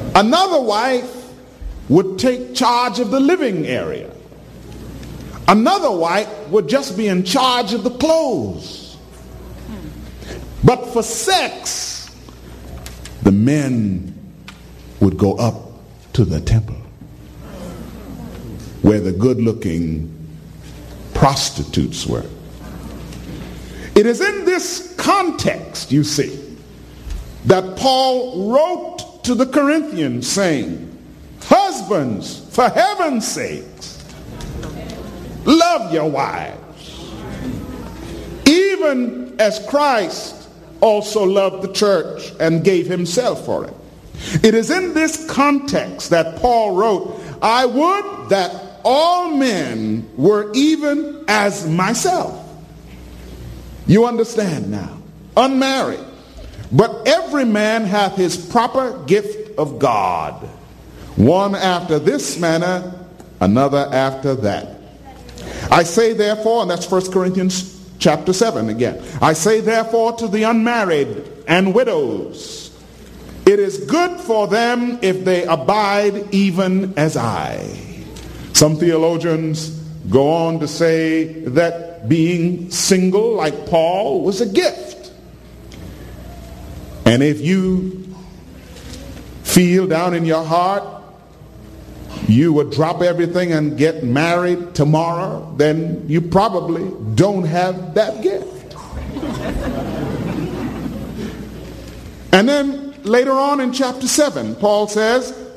Another wife would take charge of the living area. Another wife would just be in charge of the clothes. But for sex, the men would go up to the temple where the good-looking prostitutes were. It is in this context, you see, that Paul wrote to the Corinthians saying, husbands, for heaven's sakes, love your wives, even as Christ also loved the church and gave himself for it. It is in this context that Paul wrote, I would that all men were even as myself. You understand now? Unmarried. But every man hath his proper gift of God, one after this manner, another after that. I say therefore, and that's 1 Corinthians chapter 7 again. I say therefore to the unmarried and widows, it is good for them if they abide even as I. Some theologians go on to say that being single like Paul was a gift. And if you feel down in your heart you would drop everything and get married tomorrow, then you probably don't have that gift. And then later on in chapter 7, Paul says,